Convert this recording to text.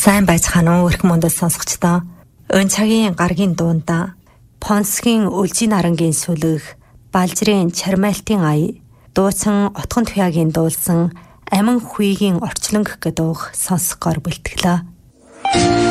Сайн байцгаана уу өрх мөндөл сонсогчдоо. Өн цагийн гаргийн дуунда Понсгийн Үлжийн нарангийн сүлэг, Балжрын Чармайлтын ая, дуусан Отгон Туяагийн дуулсан Амин Хуйгийн орчлон гэх гэдэг сонсгоор бэлтгэлээ.